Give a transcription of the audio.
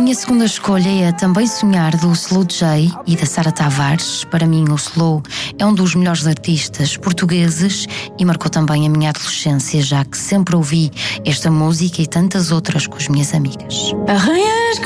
minha segunda escolha é Também Sonhar, do Slow J e da Sara Tavares. Para mim, o Slow é um dos melhores artistas portugueses e marcou também a minha adolescência, já que sempre ouvi esta música e tantas outras com as minhas amigas. Arranhas